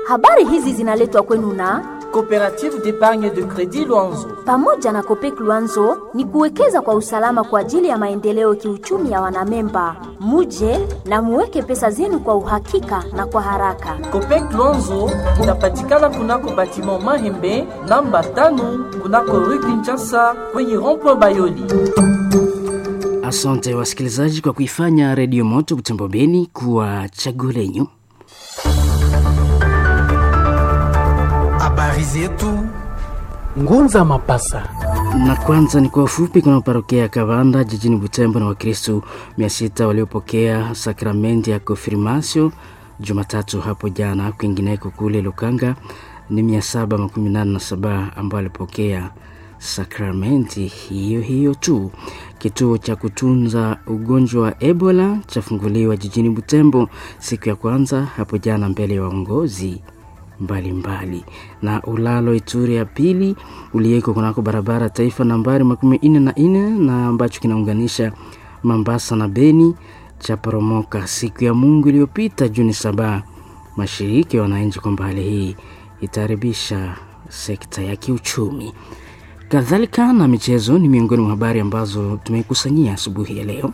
Habari hizi zinaletwa kwenu na Coopérative d'épargne de crédit Luanzo. Pamoja na Copec Luanzo ni kuwekeza kwa usalama kwa ajili ya maendeleo kiuchumi ya wanamemba. Muje na muweke pesa zenu kwa uhakika na kwa haraka. Copec Luanzo inapatikana kunako batiment Mahembe namba 5 kunako Rue Kinshasa kwenye rond-point Bayoli. Asante wasikilizaji kwa kuifanya Radio Moto Butembo Beni kuwa chaguo lenyu. Habari zetu Ngunza Mapasa. Na kwanza ni kwa ufupi, kuna parokia ya Kavanda jijini Butembo na Wakristo 600 waliopokea sakramenti ya konfirmasio Jumatatu hapo jana. Kwingineko kule Lukanga ni 787 ambao walipokea sakramenti hiyo tu. Kituo cha kutunza ugonjwa wa Ebola chafunguliwa jijini Butembo siku ya kwanza hapo jana mbele ya waongozi mbalimbali. Na ulalo Ituri ya pili ulieko kunako barabara taifa nambari 44 na ambacho kinaunganisha Mambasa na Beni cha poromoka siku ya Mungu iliyopita Juni 7. Mashiriki wananchi kwamba hali hii itaharibisha sekta ya kiuchumi. Kadhalika na michezo ni miongoni mwa habari ambazo tumekusanyia asubuhi ya leo.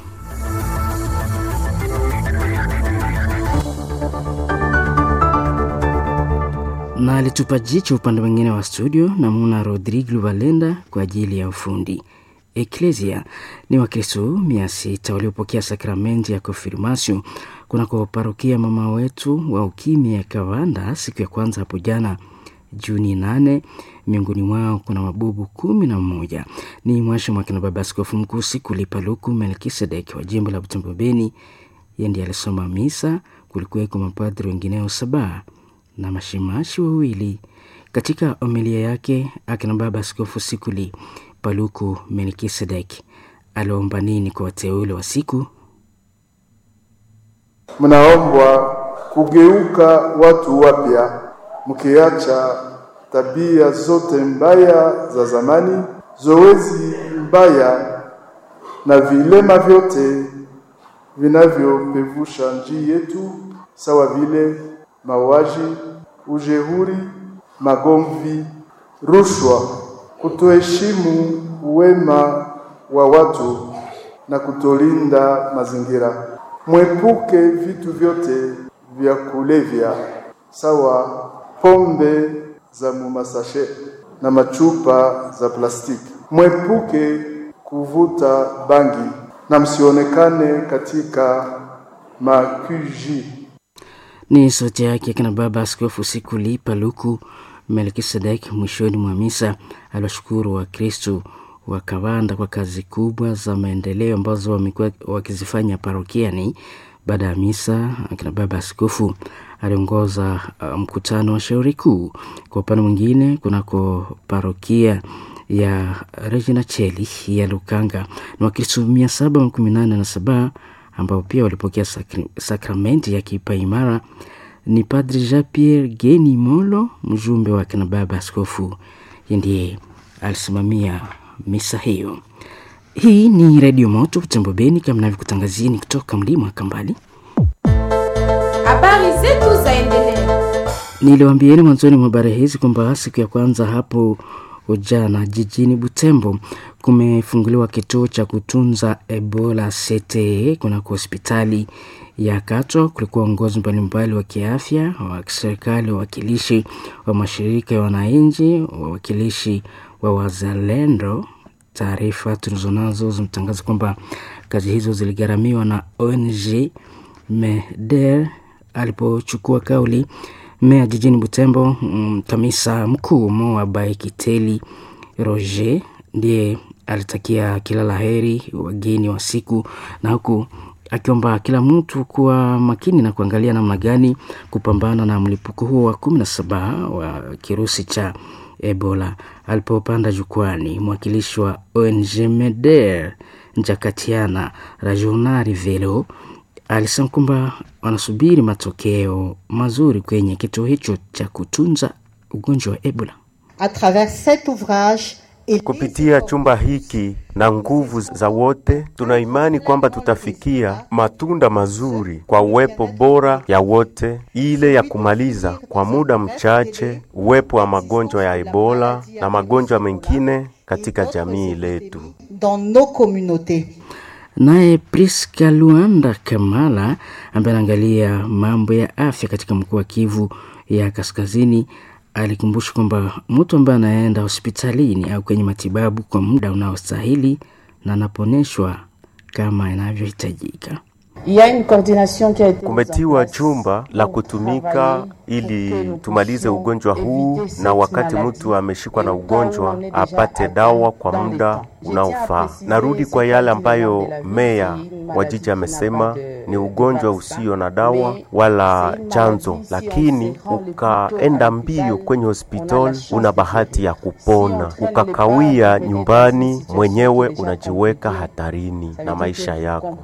Na alitupa jicho upande mwingine wa studio Namuna Rodrigo Valenda kwa ajili ya ufundi. Eklesia ni Wakristo 600 waliopokea sakramenti ya konfirmasio kunako parokia Mama Wetu wa Ukimya ya Kavanda siku ya kwanza hapo jana Juni 8. Miongoni mwao kuna mabubu 11. Ni mwasha mwakina baba askofu mkuu Sikuli Paluku Melkisedek wa jimbo la Butembo Beni. Yeye ndiye alisoma misa. Kulikuweko mapadri wengineo 7 na mashimashi 2. Katika homilia yake akina baba askofu Sikuli Paluku Melkisedek aliomba nini kwa wateule wa siku? Mnaombwa kugeuka watu wapya, mkiacha tabia zote mbaya za zamani, zoezi mbaya na vilema vyote vinavyopevusha njia yetu, sawa vile mauaji, ujeuri, magomvi, rushwa, kutoheshimu wema wa watu na kutolinda mazingira. Mwepuke vitu vyote vya kulevya, sawa pombe za mumasashe na machupa za plastiki. Mwepuke kuvuta bangi na msionekane katika makuji. Ni sauti yake kana baba askofu Sikuli Paluku Melkisedek. Mwishoni mwa misa alishukuru wa Kristo wa Kavanda kwa kazi kubwa za maendeleo ambazo wamekuwa wakizifanya parokiani. Baada ya misa akina baba askofu aliongoza mkutano wa shauri kuu. Kwa upande mwingine kunako parokia ya Regina Cheli ya Lukanga na Wakristo 787 ambao pia walipokea sakramenti ya kipaimara. Ni Padre Jean-Pierre Geni Molo, mjumbe wa kina baba askofu, ndiye alisimamia misa hiyo. Hii ni Radio Moto Butembo Beni kama ninavyokutangazia kutoka mlima Kambali. Habari zetu zaendelea. Niliwaambieni mwanzoni mwa habari hizi kwamba siku ya kwanza hapo jana jijini Butembo kumefunguliwa kituo cha kutunza Ebola CTE kuna hospitali ya Kato. Kulikuwa viongozi mbalimbali wa kiafya, wa serikali, wawakilishi wa mashirika ya wananchi, wawakilishi wa wazalendo. Taarifa tulizonazo zinatangaza kwamba kazi hizo ziligharamiwa na ONG MEDER. Alipochukua kauli meya jijini Butembo, kamisa mkuu Moa Baikiteli Roger ndiye alitakia kila laheri wageni wa siku, na huku akiomba kila mtu kuwa makini na kuangalia namna gani kupambana na mlipuko huo wa 17 wa kirusi cha Ebola. Alipopanda jukwani, mwakilishi wa ONG MEDER Njakatiana Rajonari Velo alisema kwamba wanasubiri matokeo mazuri kwenye kituo hicho cha kutunza ugonjwa wa Ebola. À travers cet ouvrage, Kupitia chumba hiki na nguvu za wote, tuna imani kwamba tutafikia matunda mazuri kwa uwepo bora ya wote, ile ya kumaliza kwa muda mchache uwepo wa magonjwa ya Ebola na magonjwa mengine katika jamii letu. Naye Priska Luanda Kamala ambaye anaangalia mambo ya afya katika mkoa wa Kivu ya Kaskazini alikumbusha kwamba mtu ambaye anaenda hospitalini au kwenye matibabu kwa muda unaostahili na anaponeshwa kama inavyohitajika. Kumetiwa chumba la kutumika ili tumalize ugonjwa huu, na wakati mtu ameshikwa na ugonjwa apate dawa kwa muda unaofaa. Narudi kwa yale ambayo meya wa jiji amesema, ni ugonjwa usio na dawa wala chanzo, lakini ukaenda mbio kwenye hospitali una bahati ya kupona. Ukakawia nyumbani, mwenyewe unajiweka hatarini na maisha yako.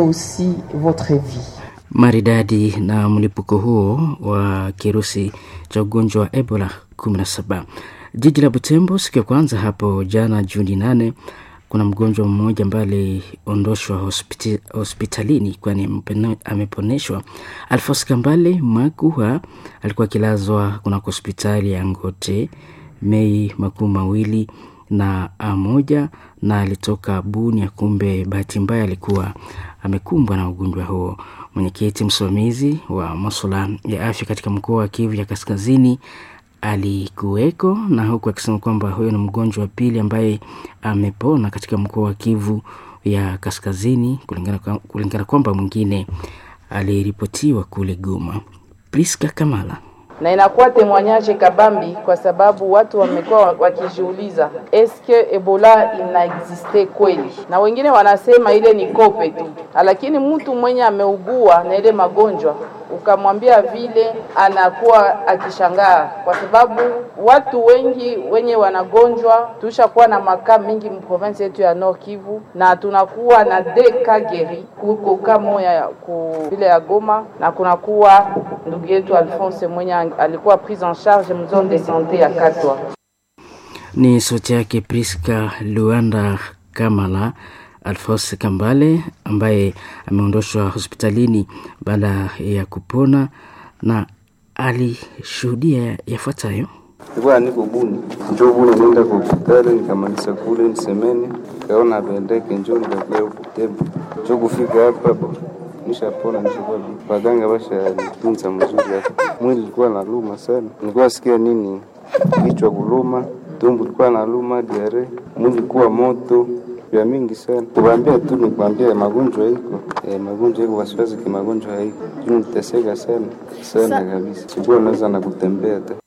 Maridadi na mlipuko huo wa kirusi cha ugonjwa wa Ebola 17. Jiji la Butembo siku ya kwanza hapo jana Juni 8, kuna mgonjwa mmoja ambaye aliondoshwa hospitalini kwani ameponeshwa. Alphonse Kambale Makuha alikuwa kilazwa kuna hospitali ya Ngote Mei 21 na alitoka Bunia, kumbe bahati mbaya alikuwa amekumbwa na ugonjwa huo. Mwenyekiti msimamizi wa masuala ya afya katika mkoa wa Kivu ya Kaskazini alikuweko na huku akisema kwamba huyo ni mgonjwa wa pili ambaye amepona katika mkoa wa Kivu ya Kaskazini, kulingana kwamba mwingine aliripotiwa kule Goma. Priska Kamala. Na inakuwa témoignage kabambi kwa sababu watu wamekuwa wakijiuliza eske Ebola inaexiste kweli, na wengine wanasema ile ni kope tu, lakini mtu mwenye ameugua na ile magonjwa ukamwambia vile anakuwa akishangaa, kwa sababu watu wengi wenye wanagonjwa tushakuwa na makaa mingi mprovince yetu ya Nord Kivu, na tunakuwa na deka geri kuko kama ya vile ya Goma, na kunakuwa ndugu yetu Alphonse mwenye alikuwa prise en charge mzone de santé ya Katwa. Ni sauti yake Priska Luanda Kamala. Alphonse Kambale ambaye ameondoshwa hospitalini baada ya kupona na alishuhudia yafuatayo. Kwa niko Buni, njoo Buni nenda kwa hospitali nikamaliza kule nisemeni, kaona pendeke njoo nikakuja Butembo. Njoo kufika hapa nishapona, nishikuwa waganga basha nitunza mzuri hapa. Mwili ulikuwa unaluma sana. Nilikuwa sikia nini? Kichwa kuluma, tumbo lilikuwa linaluma, diare, mwili ulikuwa moto. Ya mingi sana. Kuambia tu ni kuambia magonjwa iko. Magonjwa iko wasiwasi kwa magonjwa iko. Tunateseka sana kabisa. Sikuwa naweza na kutembea hata.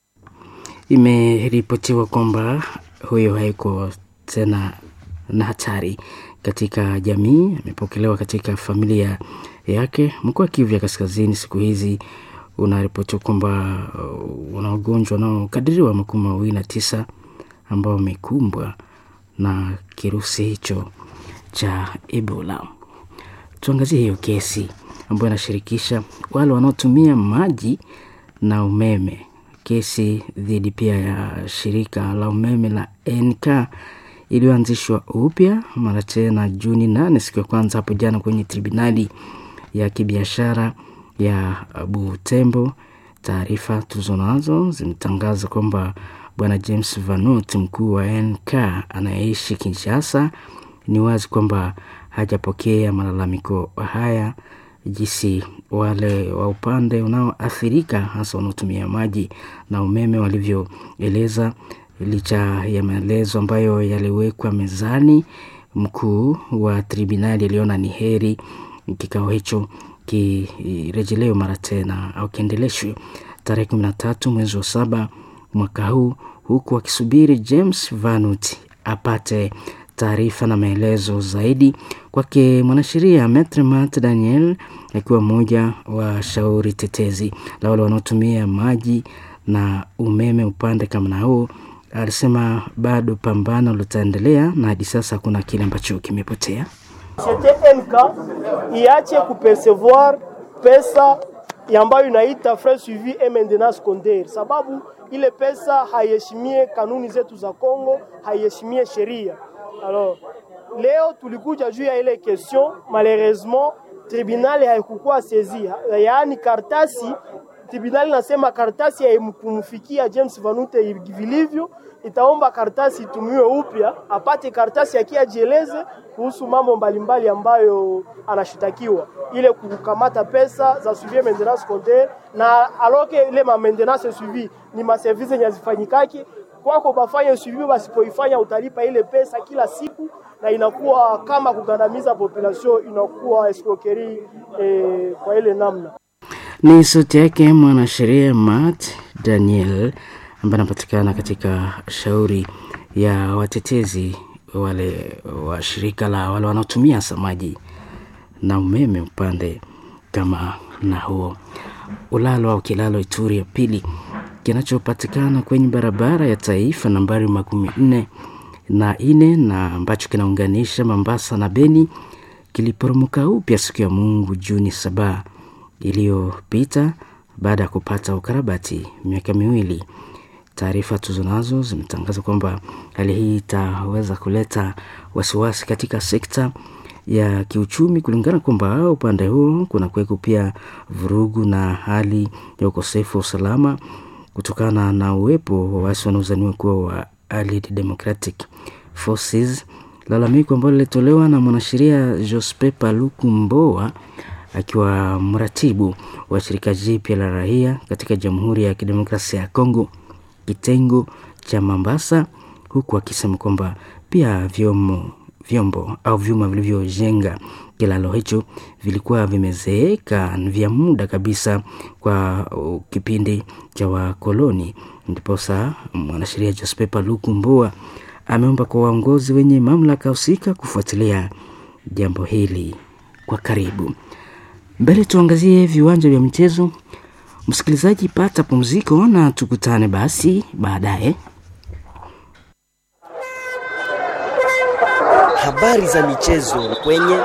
Imeripotiwa kwamba huyo haiko tena na hatari katika jamii. Amepokelewa katika familia yake. Mkoa wa Kivu ya Kaskazini siku hizi unaripotiwa kwamba una ugonjwa nao kadiriwa 29 ambao wamekumbwa na kirusi hicho cha Ebola. Tuangazie hiyo kesi ambayo inashirikisha wale wanaotumia maji na umeme. Kesi dhidi pia ya shirika la umeme la NK iliyoanzishwa upya mara tena Juni 8 siku ya kwanza hapo jana kwenye tribunali ya kibiashara ya Butembo. Taarifa tulizonazo zimetangaza kwamba Bwana James Vanot, mkuu wa NK anayeishi Kinshasa, ni wazi kwamba hajapokea malalamiko haya jinsi wale wa upande unaoathirika hasa wanaotumia maji na umeme walivyoeleza. Licha ya maelezo ambayo yaliwekwa mezani, mkuu wa tribunali aliona ni heri kikao hicho kirejelewe mara tena au kiendeleshwe tarehe 13 mwezi wa 7 mwaka huu, huku akisubiri James Vanut apate taarifa na maelezo zaidi. Kwake mwanasheria Maitre Matt Daniel, akiwa mmoja wa shauri tetezi la wale wanaotumia maji na umeme upande kama na huo, alisema bado pambano litaendelea na hadi sasa kuna kile ambacho kimepotea. CTNK iache kupercevoir pesa ambayo inaita frais suivi et maintenance secondaire, sababu ile pesa haiheshimie kanuni zetu za Kongo, haiheshimie sheria. Alors leo tulikuja juu ya ile question, malheureusement tribunal haikukuwa saisi, yaani karatasi tribunal nasema karatasi haimkumfikia James Vanute vilivyo, itaomba karatasi itumiwe upya, apate karatasi akiajieleze kuhusu mambo mbalimbali ambayo anashitakiwa, ile kukamata pesa za suivi maintenance secondaire, na aloke ile maintenance suivi ni ma service nyazifanyikaki kwako bafanye suivi, basipoifanya utalipa ile pesa kila siku, na inakuwa kama kugandamiza population, inakuwa escroquerie kwa ile namna. Ni sauti yake mwanasheria Matt Daniel ambaye anapatikana katika shauri ya watetezi wale wa shirika la wale wanaotumia maji na umeme upande kama na huo. Ulalo au kilalo Ituri ya pili kinachopatikana kwenye barabara ya taifa nambari 44 na ambacho kinaunganisha Mombasa na Beni kiliporomoka upya siku ya Mungu Juni 7 iliyopita baada ya kupata ukarabati miaka miwili. Taarifa tuzonazo zimetangaza kwamba hali hii itaweza kuleta wasiwasi katika sekta ya kiuchumi, kulingana kwamba upande huo kuna kuweko pia vurugu na hali ya ukosefu wa usalama kutokana na uwepo wa wasi wanaozaniwa kuwa wa Allied Democratic Forces. Lalamiko ambalo lilitolewa na mwanasheria Jospe Paluku Mboa akiwa mratibu wa shirika jipya la raia katika Jamhuri ya Kidemokrasia ya Kongo kitengo cha Mombasa, huku akisema kwamba pia vyombo au vyuma vilivyojenga kilalo hicho vilikuwa vimezeeka vya muda kabisa kwa kipindi cha wakoloni. Ndiposa mwanasheria Jospe Paluku Mboa ameomba kwa waongozi wenye mamlaka husika kufuatilia jambo hili kwa karibu. Mbele tuangazie viwanja vya michezo. Msikilizaji, pata pumziko na tukutane basi baadaye. Habari za michezo kwenye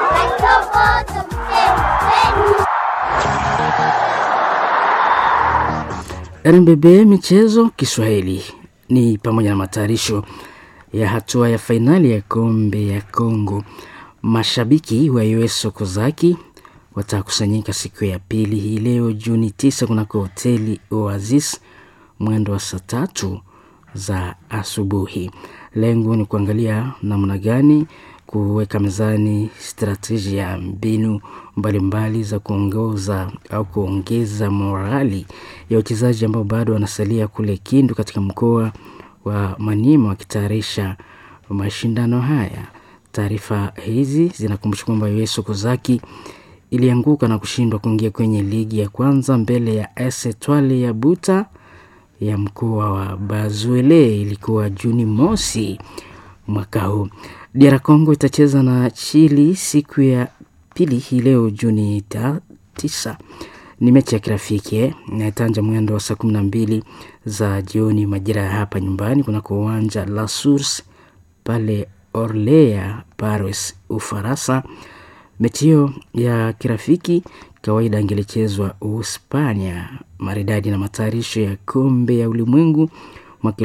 RMBB Michezo Kiswahili ni pamoja na matayarisho ya hatua ya fainali ya kombe ya Kongo. Mashabiki wa US Sokozaki watakusanyika siku ya pili hii leo Juni 9 kunako hoteli Oasis mwendo wa saa 3 za asubuhi. Lengo ni kuangalia namna gani kuweka mezani strategia ya mbinu mbalimbali za kuongoza au kuongeza morali ya wachezaji ambao bado wanasalia kule Kindu katika mkoa wa Maniema wakitayarisha mashindano haya. Taarifa hizi zinakumbusha kwamba US Sokozaki ilianguka na kushindwa kuingia kwenye ligi ya kwanza mbele ya AS Etoile ya Buta ya mkoa wa Bazuele. Ilikuwa Juni mosi mwaka huu. DR Congo itacheza na Chile siku ya pili hii leo Juni 9. Ni mechi ya kirafiki inaitanja mwendo wa saa 12 za jioni majira ya hapa nyumbani kunako uwanja La Source pale Orléans, Paris, Ufaransa. Mechi hiyo ya kirafiki kawaida ingelichezwa Uhispania maridadi na matayarisho ya kombe ya ulimwengu mwaka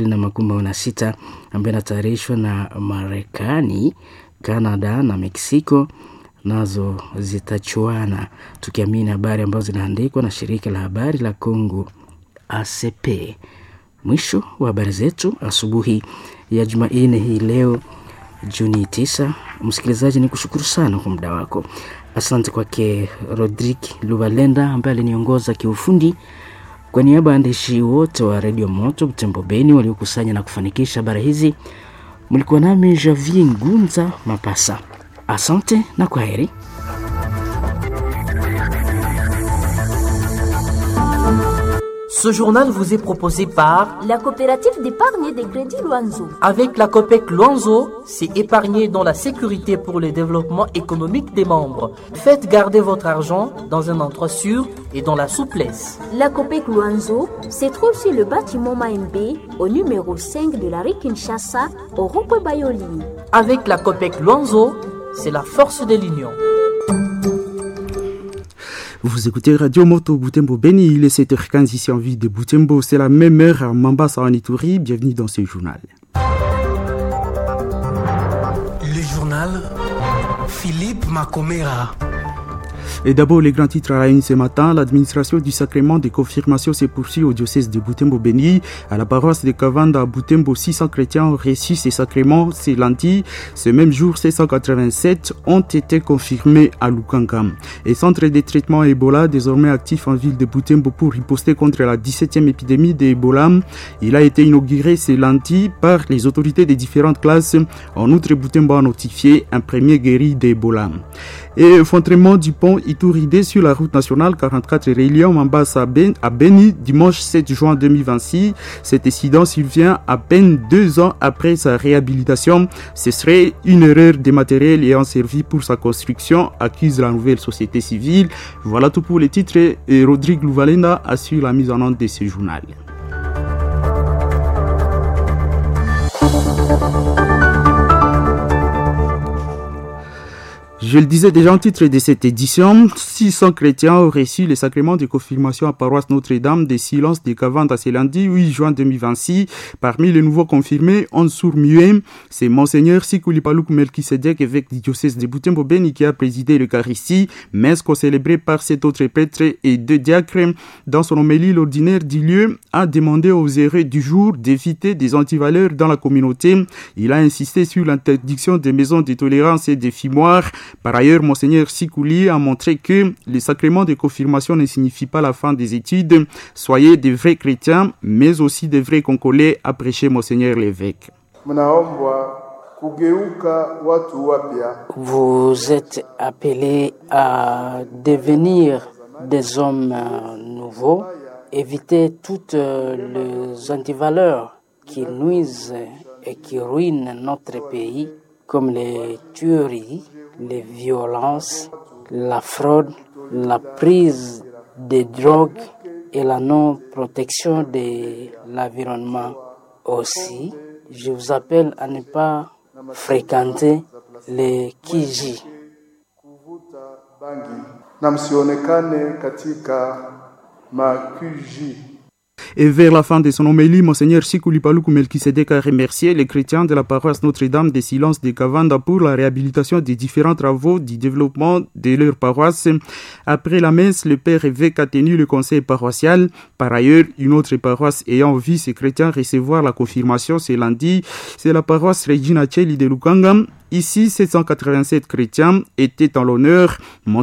2026 ambayo inatayarishwa na Marekani, Canada na Mexico, nazo zitachuana, tukiamini habari ambazo zinaandikwa na shirika la habari la Kongo ACP. Mwisho wa habari zetu asubuhi ya Jumanne hii leo Juni 9. Msikilizaji, ni kushukuru sana kwa muda wako. Asante kwake Rodrigue Luvalenda ambaye aliniongoza kiufundi. Kwa niaba ya waandishi wote wa Radio Moto Butembo Beni waliokusanya na kufanikisha habari hizi, mlikuwa nami Javier Ngunza Mapasa. Asante na kwaheri. Ce journal vous est proposé par la coopérative d'épargne et de crédit Luanzo. Avec la COPEC Luanzo, c'est épargner dans la sécurité pour le développement économique des membres. Faites garder votre argent dans un endroit sûr et dans la souplesse. La COPEC Luanzo se trouve sur le bâtiment Maembe au numéro 5 de la rue Kinshasa au rond-point Bayoli. Avec la COPEC Luanzo, c'est la force de l'union. Vous écoutez Radio Moto Butembo Beni, il est 7h15 ici en ville de Butembo. C'est la même heure à Mambasa en Ituri. Bienvenue dans ce journal. Le journal Philippe Macomera. Et d'abord, les grands titres à la une ce matin. L'administration du sacrement de confirmation se poursuit au diocèse de Butembo-Beni. À la paroisse de Kavanda à Butembo, 600 chrétiens ont reçu ces sacrements ce lundi. Ce même jour, 787 ont été confirmés à Lukanga. Et centre de traitement Ebola, désormais actif en ville de Butembo pour riposter contre la 17e épidémie d'Ebola. Il a été inauguré ce lundi par les autorités des différentes classes. En outre, Butembo a notifié un premier guéri d'Ebola. Et effondrement du pont Ituridé sur la route nationale 44 reliant Mambasa à Beni dimanche 7 juin 2026. Cet incident survient à peine 2 ans après sa réhabilitation. Ce serait une erreur des matériels ayant servi pour sa construction, accuse la nouvelle société civile. Voilà tout pour les titres et Rodrigue Louvalenda assure la mise en œuvre de ce journal. Je le disais déjà en titre de cette édition, 600 chrétiens ont reçu le sacrement de confirmation à paroisse Notre-Dame des Silences de Kavanda ce lundi 8 juin 2026. Parmi les nouveaux confirmés, on sourd-muet, c'est Monseigneur Sikoulipaloukou Melkisedek, évêque du diocèse de Butembo-Beni, qui a présidé l'Eucharistie, messe co-célébrée par 7 autres prêtres et 2 diacres. Dans son homélie, l'ordinaire du lieu a demandé aux heureux du jour d'éviter des antivaleurs dans la communauté. Il a insisté sur l'interdiction des maisons de tolérance et des fumoirs. Par ailleurs, Monseigneur Sikouli a montré que le sacrement de confirmation ne signifie pas la fin des études. Soyez des vrais chrétiens, mais aussi des vrais Congolais, a prêché Monseigneur l'évêque. Vous êtes appelés à devenir des hommes nouveaux, éviter toutes les antivaleurs qui nuisent et qui ruinent notre pays, comme les tueries, les violences, la fraude, la prise de drogue et la non-protection de l'environnement aussi. Je vous appelle à ne pas fréquenter les Kiji. Et vers la fin de son homélie, Monseigneur Sikoulipaloukou Melkisedek a remercié les chrétiens de la paroisse Notre-Dame des Silences de Kavanda pour la réhabilitation des différents travaux du développement de leur paroisse. Après la messe, le père évêque a tenu le conseil paroissial. Par ailleurs, une autre paroisse ayant vu ces chrétiens recevoir la confirmation ce lundi, c'est la paroisse Regina Cheli de Lukanga. Ici, 787 chrétiens étaient en l'honneur.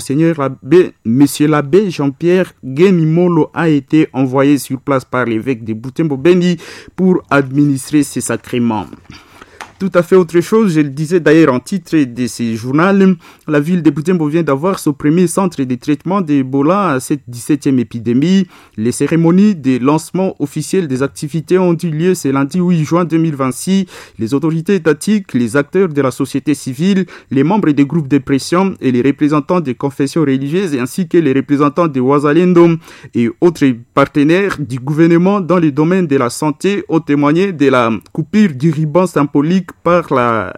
Monsieur l'abbé Jean-Pierre Guémimolo a été envoyé sur place par l'évêque de Butembo-Beni pour administrer ces sacrements. Tout à fait autre chose, je le disais d'ailleurs en titre de ce journal, la ville de Butembo vient d'avoir son premier centre de traitement d'Ebola à cette 17e épidémie. Les cérémonies de lancement officiel des activités ont eu lieu ce lundi 8 juin 2026. Les autorités étatiques, les acteurs de la société civile, les membres des groupes de pression et les représentants des confessions religieuses ainsi que les représentants de Wazalendo et autres partenaires du gouvernement dans le domaine de la santé ont témoigné de la coupure du ruban symbolique par la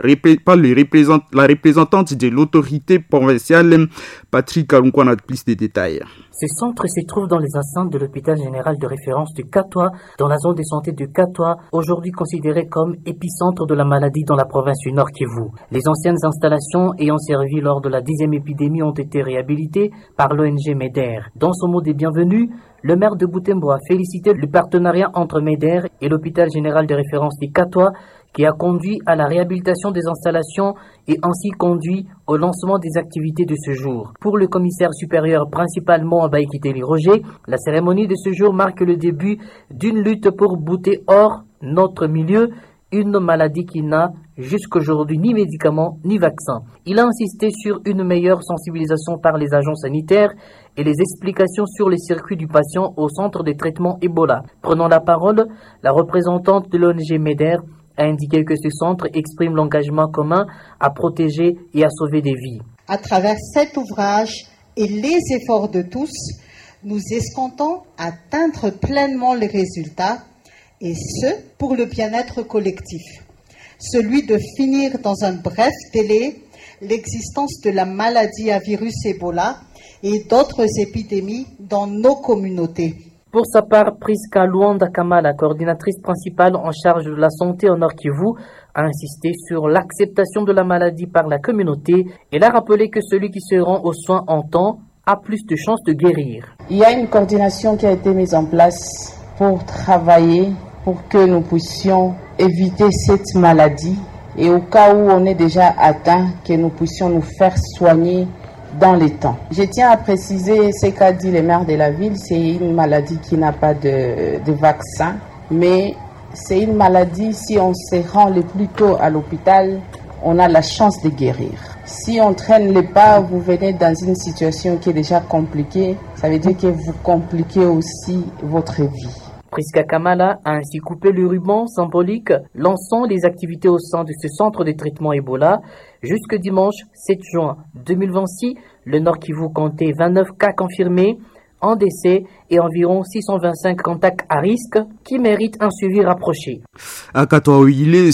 représentante de l'autorité provinciale, Patrick Arunkwan, a plus de détails. Ce centre se trouve dans les enceintes de l'hôpital général de référence de Katoa, dans la zone de santé de Katoa, aujourd'hui considérée comme épicentre de la maladie dans la province du Nord Kivu. Les anciennes installations ayant servi lors de la 10e épidémie ont été réhabilitées par l'ONG MEDER. Dans son mot de bienvenue, le maire de Butembo a félicité le partenariat entre MEDER et l'hôpital général de référence de Katoa, qui a conduit à la réhabilitation des installations et ainsi conduit au lancement des activités de ce jour. Pour le commissaire supérieur, principalement Abaïkiteli Roger, la cérémonie de ce jour marque le début d'une lutte pour bouter hors notre milieu une maladie qui n'a jusqu'aujourd'hui ni médicaments ni vaccins. Il a insisté sur une meilleure sensibilisation par les agents sanitaires et les explications sur les circuits du patient au centre de traitement Ebola. Prenant la parole, la représentante de l'ONG MEDER a indiqué que ce centre exprime l'engagement commun à protéger et à sauver des vies. À travers cet ouvrage et les efforts de tous, nous escomptons atteindre pleinement les résultats, et ce, pour le bien-être collectif. Celui de finir dans un bref délai l'existence de la maladie à virus Ebola et d'autres épidémies dans nos communautés. Pour sa part, Priska Luanda Kamala, coordinatrice principale en charge de la santé au Nord Kivu, a insisté sur l'acceptation de la maladie par la communauté. Elle a rappelé que celui qui se rend aux soins en temps a plus de chances de guérir. Il y a une coordination qui a été mise en place pour travailler, pour que nous puissions éviter cette maladie et au cas où on est déjà atteint, que nous puissions nous faire soigner dans les temps. Je tiens à préciser ce qu'a dit le maire de la ville, c'est une maladie qui n'a pas de vaccin, mais c'est une maladie, si on se rend le plus tôt à l'hôpital, on a la chance de guérir. Si on traîne les pas, vous venez dans une situation qui est déjà compliquée, ça veut dire que vous compliquez aussi votre vie. Priska Kamala a ainsi coupé le ruban symbolique lançant les activités au sein de ce centre de traitement Ebola. Jusque dimanche 7 juin 2026, le Nord Kivu comptait 29 cas confirmés, un décès et environ 625 contacts à risque qui méritent un suivi rapproché. À Katoa, il est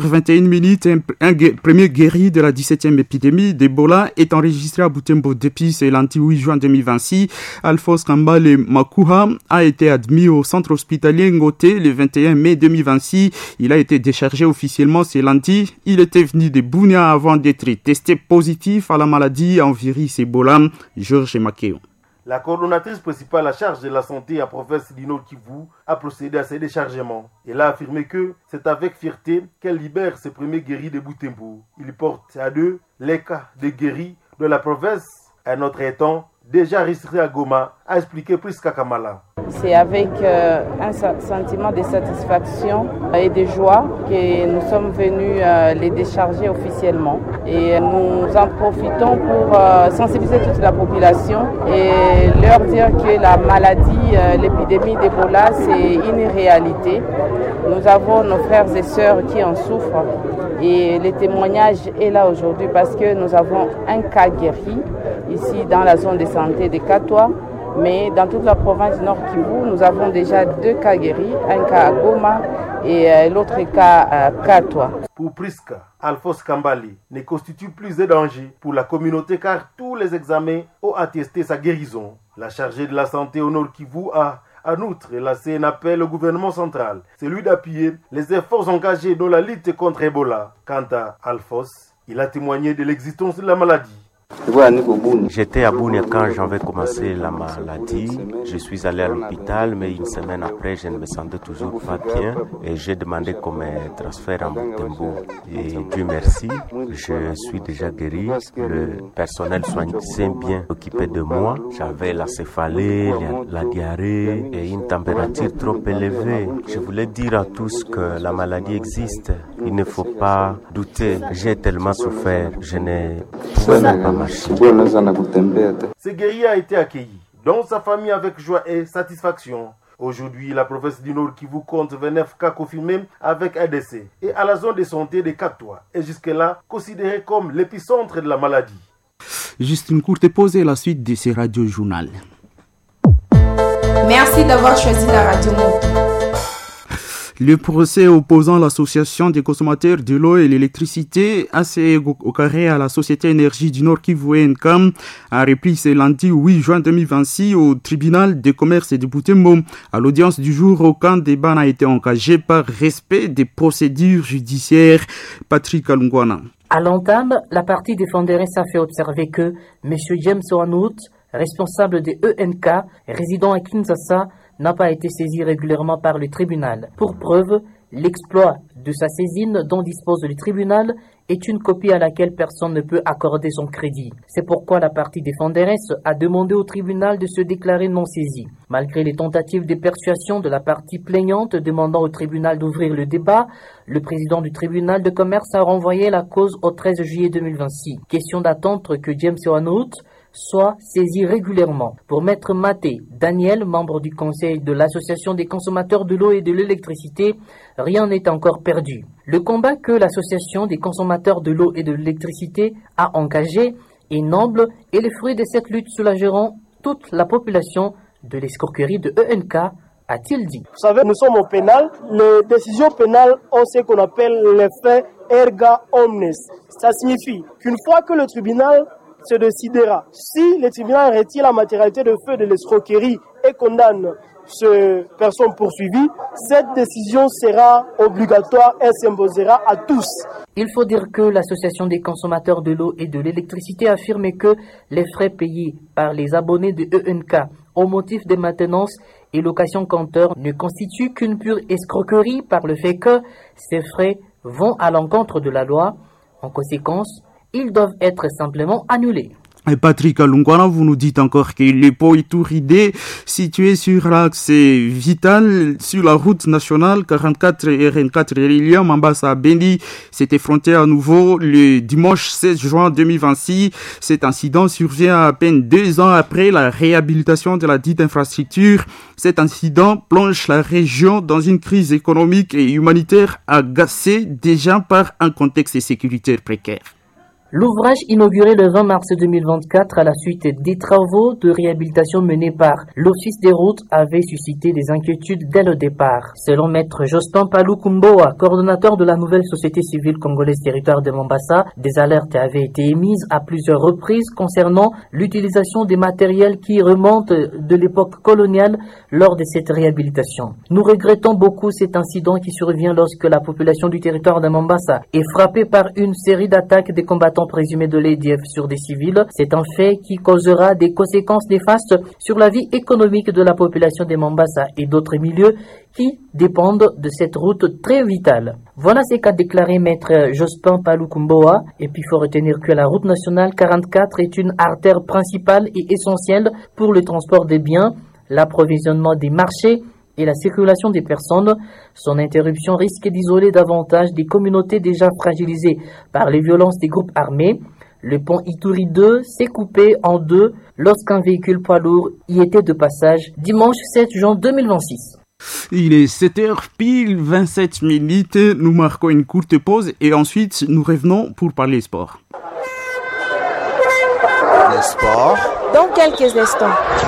7h21. Un premier guéri de la 17e épidémie d'Ebola est enregistré à Butembo depuis ce lundi 8 juin 2026. Alphonse Kambale Makuha a été admis au centre hospitalier Ngote le 21 mai 2026. Il a été déchargé officiellement ce lundi. Il était venu de Bunia avant d'être testé positif à la maladie en virus Ebola. Georges Makeo. La coordonnatrice principale à charge de la santé à province du Nord Kivu a procédé à ces déchargements. Elle a affirmé que c'est avec fierté qu'elle libère ses premiers guéris de Butembo. Il porte à deux les cas de guéris de la province. Un autre étant déjà enregistré à Goma, a expliqué Priska Kamala. C'est avec un sentiment de satisfaction et de joie que nous sommes venus les décharger officiellement. Et nous en profitons pour sensibiliser toute la population et leur dire que la maladie, l'épidémie d'Ebola, c'est une réalité. Nous avons nos frères et sœurs qui en souffrent et le témoignage est là aujourd'hui parce que nous avons un cas guéri ici dans la zone de santé de Katoa. Mais dans toute la province du Nord Kivu, nous avons déjà 2 cas guéris, un cas à Goma et l'autre cas à Katoa. Pour Priska, Alphonse Kambale ne constitue plus de danger pour la communauté car tous les examens ont attesté sa guérison. La chargée de la santé au Nord Kivu a en outre lancé un appel au gouvernement central, celui d'appuyer les efforts engagés dans la lutte contre Ebola. Quant à Alphonse, il a témoigné de l'existence de la maladie. J'étais à Bunia quand j'avais commencé la maladie. Je suis allé à l'hôpital, mais une semaine après, je ne me sentais toujours pas bien et j'ai demandé qu'on me transfère en Butembo. Et Dieu merci, je suis déjà guéri. Le personnel soignant s'est bien occupé de moi. J'avais la céphalée, la diarrhée et une température trop élevée. Je voulais dire à tous que la maladie existe. Il ne faut pas douter. J'ai tellement souffert, je ne pouvais même pas marcher. Ce guerrier a été accueilli dans sa famille avec joie et satisfaction. Aujourd'hui, la province du Nord Kivu compte 29 cas confirmés avec un décès. Et à la zone de santé de Katoa est jusque-là considérée comme l'épicentre de la maladie. Juste une courte pause et la suite de ces radio-journal. Merci d'avoir choisi la radio Monde. Le procès opposant l'association des consommateurs de l'eau et l'électricité au carré à la Société Énergie du Nord Kivu NCAM a repris ce lundi 8 juin 2026 au tribunal de commerce de Butembo. À l'audience du jour, aucun débat n'a été engagé par respect des procédures judiciaires. Patrick Alungwana. À l'entame, la partie défenderesse a fait observer que M. James Oanout, responsable de ENK, résident à Kinshasa, n'a pas été saisi régulièrement par le tribunal. Pour preuve, l'exploit de sa saisine dont dispose le tribunal est une copie à laquelle personne ne peut accorder son crédit. C'est pourquoi la partie défenderesse a demandé au tribunal de se déclarer non saisi. Malgré les tentatives de persuasion de la partie plaignante demandant au tribunal d'ouvrir le débat, le président du tribunal de commerce a renvoyé la cause au 13 juillet 2026. Question d'attendre que James Oanout soit saisi régulièrement. Pour Maître Maté Daniel, membre du conseil de l'association des consommateurs de l'eau et de l'électricité, rien n'est encore perdu. Le combat que l'association des consommateurs de l'eau et de l'électricité a engagé est noble et les fruits de cette lutte soulageront toute la population de l'escroquerie de ENK, a-t-il dit. Vous savez, nous sommes au pénal. Les décisions pénales ont ce qu'on appelle l'effet erga omnes. Ça signifie qu'une fois que le tribunal se décidera. Si le tribunal retire la matérialité de feu de l'escroquerie et condamne ces personnes poursuivies, cette décision sera obligatoire et s'imposera à tous. Il faut dire que l'Association des consommateurs de l'eau et de l'électricité affirme que les frais payés par les abonnés de ENK au motif des maintenances et location compteur ne constituent qu'une pure escroquerie par le fait que ces frais vont à l'encontre de la loi. En conséquence, ils doivent être simplement annulés. Et Patrick Alungwana, vous nous dites encore que le pont Itouridé, situé sur l'axe vital, sur la route nationale 44 RN4 reliant Mambasa à Beni, s'est effronté à nouveau le dimanche 16 juin 2026. Cet incident survient à peine 2 ans après la réhabilitation de la dite infrastructure. Cet incident plonge la région dans une crise économique et humanitaire agacée déjà par un contexte sécuritaire précaire. L'ouvrage inauguré le 20 mars 2024 à la suite des travaux de réhabilitation menés par l'Office des routes avait suscité des inquiétudes dès le départ. Selon Maître Jospin Palukumboa, coordonnateur de la nouvelle société civile congolaise territoire de Mombasa, des alertes avaient été émises à plusieurs reprises concernant l'utilisation des matériels qui remontent de l'époque coloniale lors de cette réhabilitation. Nous regrettons beaucoup cet incident qui survient lorsque la population du territoire de Mombasa est frappée par une série d'attaques des combattants présumés de l'ADF sur des civils. C'est un fait qui causera des conséquences néfastes sur la vie économique de la population de Mombasa et d'autres milieux qui dépendent de cette route très vitale. Voilà ce qu'a déclaré Maître Jospin Palukumboa. Et puis il faut retenir que la route nationale 44 est une artère principale et essentielle pour le transport des biens, l'approvisionnement des marchés et la circulation des personnes. Son interruption risque d'isoler davantage des communautés déjà fragilisées par les violences des groupes armés. Le pont Ituri 2 s'est coupé en deux lorsqu'un véhicule poids lourd y était de passage dimanche 7 juin 2026. Il est 7h pile 27 minutes. Nous marquons une courte pause et ensuite nous revenons pour parler sport. Le sport dans quelques instants.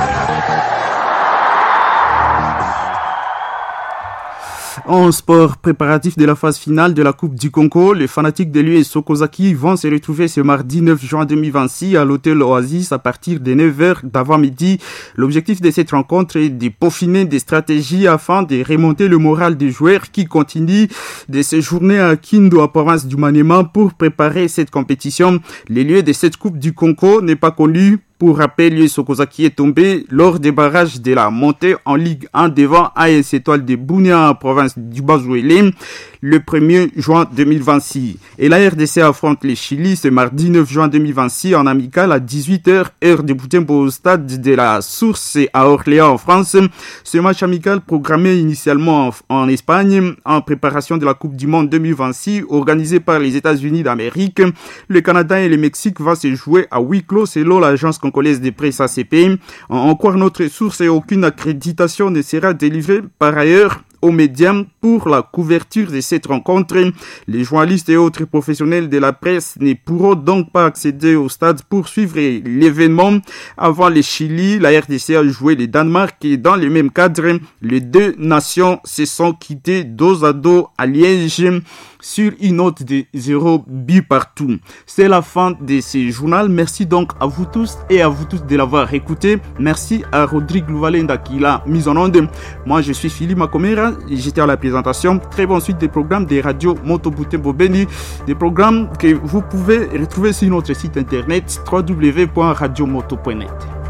En sport préparatif de la phase finale de la Coupe du Congo, les fanatiques de l'US Sokozaki vont se retrouver ce mardi 9 juin 2026 à l'hôtel Oasis à partir de 9h d'avant-midi. L'objectif de cette rencontre est de peaufiner des stratégies afin de remonter le moral des joueurs qui continuent de séjourner à Kindu, à province du Maniema, pour préparer cette compétition. Le lieu de cette Coupe du Congo n'est pas connu. Pour rappel, l'US Sokozaki est tombé lors des barrages de la montée en Ligue 1 devant AS Étoile de Bunia, province du Bazouélé, le 1er juin 2026. Et la RDC affronte le Chili ce mardi 9 juin 2026 en amical à 18h, heure de Butembo, au stade de la Source à Orléans en France. Ce match amical programmé initialement en Espagne en préparation de la Coupe du Monde 2026 organisée par les États-Unis d'Amérique. Le Canada et le Mexique vont se jouer à huis clos selon l'agence congolaise de presse ACP. En croire notre source, et aucune accréditation ne sera délivrée par ailleurs aux médias pour la couverture de cette rencontre. Les journalistes et autres professionnels de la presse ne pourront donc pas accéder au stade pour suivre l'événement. Avant le Chili, la RDC a joué le Danemark et dans le même cadre, les deux nations se sont quittées dos à dos à Liège sur une note de 0 but partout. C'est la fin de ce journal. Merci donc à vous tous et à vous tous de l'avoir écouté. Merci à Rodrigue Louvalenda qui l'a mise en onde. Moi, je suis Philippe Makomera. J'étais à la présentation. Très bonne suite des programmes des radios Moto Butembo Beni. Des programmes que vous pouvez retrouver sur notre site internet www.radiomoto.net.